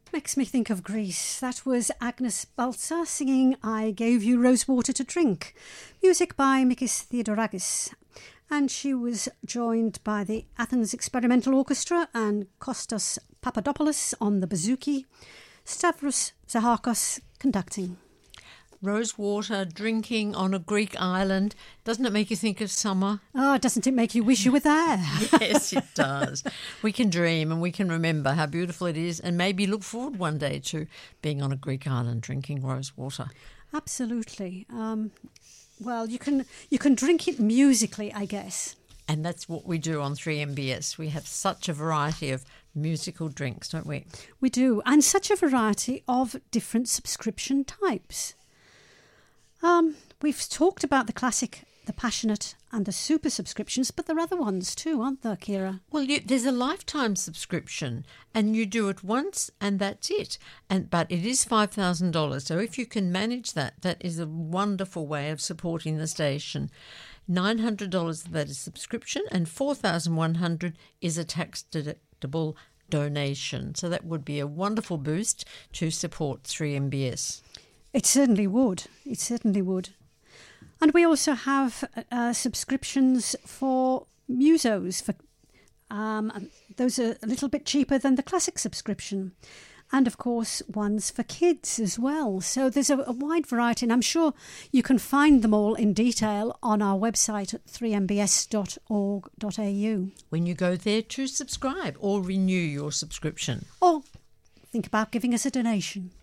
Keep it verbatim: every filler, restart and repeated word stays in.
Makes me think of Greece. That was Agnes Baltza singing I Gave You Rose Water to Drink. Music by Mikis Theodorakis. And she was joined by the Athens Experimental Orchestra and Kostas Papadopoulos on the bouzouki, Stavros Zahakos conducting. Rosewater, drinking on a Greek island. Doesn't it make you think of summer? Oh, doesn't it make you wish you were there? Yes, it does. We can dream and we can remember how beautiful it is and maybe look forward one day to being on a Greek island drinking rosewater. Absolutely. Um, well, you can you can drink it musically, I guess. And that's what we do on three M B S. We have such a variety of musical drinks, don't we? We do, and such a variety of different subscription types. Um, we've talked about the classic, the passionate and the super subscriptions, but there are other ones too, aren't there, Kira? Well, you, there's a lifetime subscription and you do it once and that's it. And But it is five thousand dollars. So if you can manage that, that is a wonderful way of supporting the station. nine hundred dollars of that is subscription and four thousand one hundred dollars is a tax-deductible donation. So that would be a wonderful boost to support three M B S. It certainly would. It certainly would. And we also have uh, subscriptions for musos. For um, those are a little bit cheaper than the classic subscription. And, of course, ones for kids as well. So there's a, a wide variety. And I'm sure you can find them all in detail on our website at three m b s dot org dot a u. When you go there to subscribe or renew your subscription. Or think about giving us a donation.